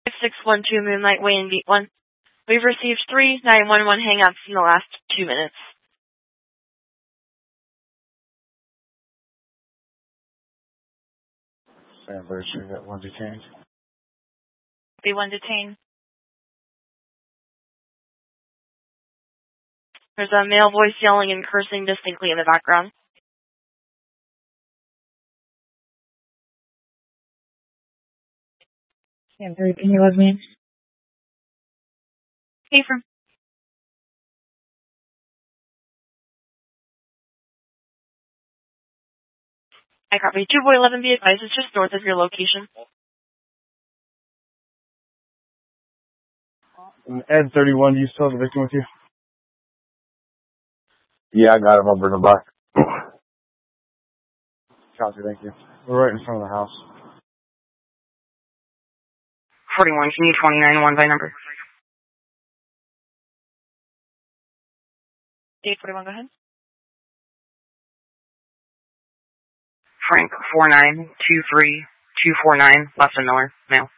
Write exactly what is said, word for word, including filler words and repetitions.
six one two Moonlight Way in Beat one. We've received three nine one one hang-ups in the last two minutes. Sandler Street at one detained. B one detained. There's a male voice yelling and cursing distinctly in the background. Sandler, can you log me in? Hey, from. I copy. two boy eleven, be advised, it's just north of your location. Ed thirty-one, do you still have the victim with you? Yeah, I got him. I'll bring him back. Copy, thank you. We're right in front of the house. forty-one, can you twenty-nine one by number? eight forty-one, go ahead. Frank four nine two three two four nine, Lefton Miller, male.